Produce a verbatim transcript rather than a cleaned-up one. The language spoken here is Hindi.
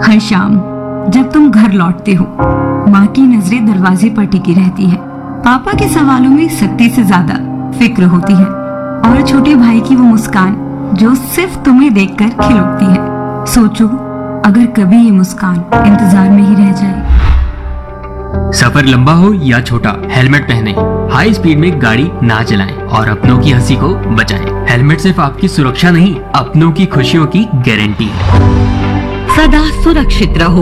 हर शाम जब तुम घर लौटते हो, माँ की नजरें दरवाजे पर टिकी रहती है। पापा के सवालों में सख्ती से ज्यादा फिक्र होती है और छोटे भाई की वो मुस्कान जो सिर्फ तुम्हें देखकर खिल उठती है। सोचो, अगर कभी ये मुस्कान इंतजार में ही रह जाए। सफर लंबा हो या छोटा, हेलमेट पहने, हाई स्पीड में गाड़ी ना चलाएं और अपनों की हंसी को बचाएं। हेलमेट सिर्फ आपकी सुरक्षा नहीं, अपनों की खुशियों की गारंटी है। सदा सुरक्षित रहो।